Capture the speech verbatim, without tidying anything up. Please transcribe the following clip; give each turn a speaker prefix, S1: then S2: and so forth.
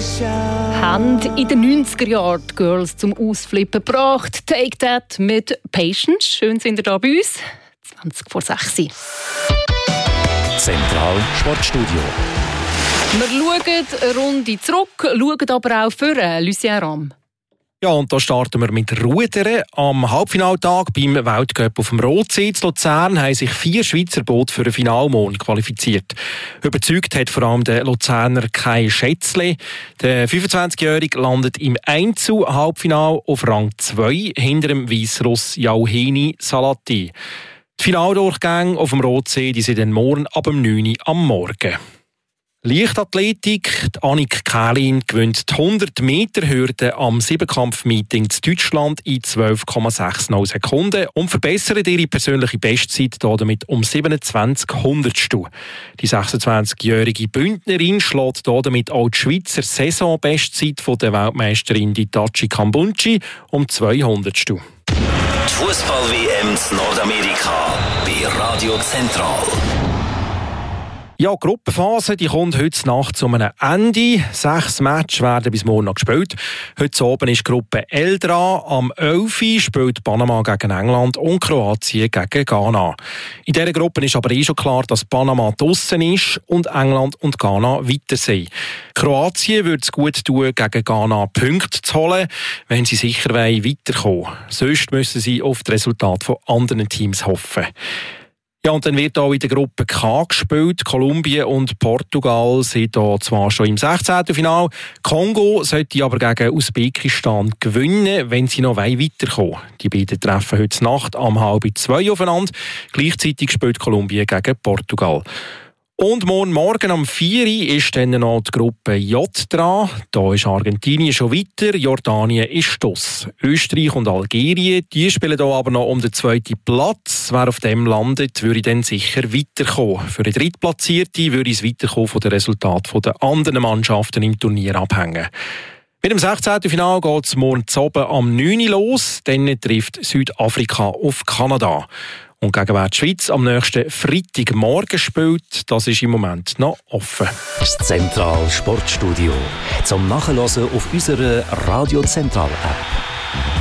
S1: Haben in den neunziger Jahren die Girls zum Ausflippen gebracht. Take That mit Patience. Schön sind ihr da bei uns. zwanzig vor sechs.
S2: Zentral Sportstudio.
S1: Wir schauen eine Runde zurück, schauen aber auch vor. Lucien Ramm.
S3: Ja, und da starten wir mit Rudern. Am Halbfinaltag beim Weltcup auf dem Rotsee in Luzern haben sich vier Schweizer Boote für den Finalmond qualifiziert. Überzeugt hat vor allem der Luzerner Kai Schätzle. Der fünfundzwanzigjährige landet im Einzel-Halbfinal auf Rang zwei hinter dem Weissruss Jauheni Salati. Die Finaldurchgänge auf dem Rotsee die sind dann morgen ab dem neun Uhr am Morgen. Leichtathletik. Annik Kählin gewinnt die hundert Meter Hürde am Siebenkampf-Meeting in Deutschland in zwölf Komma sechzig Sekunden und verbessert ihre persönliche Bestzeit damit um siebenundzwanzig Hundertstel. Die sechsundzwanzigjährige Bündnerin schlägt damit auch die Schweizer Saisonbestzeit von der Weltmeisterin Hitachi Kambunchi um zwei Hundertstel.
S2: Die Fußball-W M in Nordamerika bei Radio Zentral.
S3: Ja, die Gruppenphase die kommt heute Nacht zu einem Ende. Sechs Matches werden bis morgen noch gespielt. Heute oben ist Gruppe L dran. Am elf Uhr spielt Panama gegen England und Kroatien gegen Ghana. In dieser Gruppe ist aber eh schon klar, dass Panama draussen ist und England und Ghana weiter sind. Kroatien würde es gut tun, gegen Ghana Punkte zu holen, wenn sie sicher weiterkommen wollen. Sonst müssen sie auf das Resultat von anderen Teams hoffen. Ja, und dann wird auch in der Gruppe K gespielt. Kolumbien und Portugal sind hier zwar schon im sechzehnten Finale. Kongo sollte aber gegen Usbekistan gewinnen, wenn sie noch weiterkommen. Die beiden treffen heute Nacht um halb zwei aufeinander. Gleichzeitig spielt Kolumbien gegen Portugal. Und morgen Morgen um vier Uhr ist dann noch die Gruppe J dran. Da ist Argentinien schon weiter, Jordanien ist draus. Österreich und Algerien, die spielen hier aber noch um den zweiten Platz. Wer auf dem landet, würde dann sicher weiterkommen. Für den Drittplatzierten würde es weiterkommen von den Resultaten der anderen Mannschaften im Turnier abhängen. Mit dem sechzehnten Finale geht es morgen oben am neun Uhr los. Dann trifft Südafrika auf Kanada. Und gegen wer die Schweiz am nächsten Freitagmorgen spielt, das ist im Moment noch offen.
S2: Das Zentral Sportstudio zum Nachhören auf unserer Radio Zentral App.